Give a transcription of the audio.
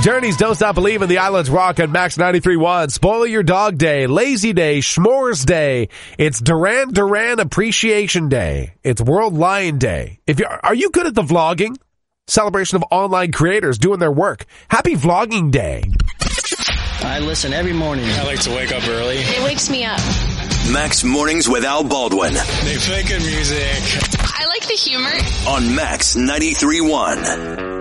Journey's Don't Stop Believin', the Islands Rock and Max 93.1. Spoil Your Dog Day, Lazy Day, Schmores Day. It's Duran Duran Appreciation Day. It's World Lion Day. Are you good at the vlogging? Celebration of online creators doing their work. Happy Vlogging Day. I listen every morning. I like to wake up early. It wakes me up. Max Mornings with Al Baldwin. They play good music. I like the humor. On Max 93.1.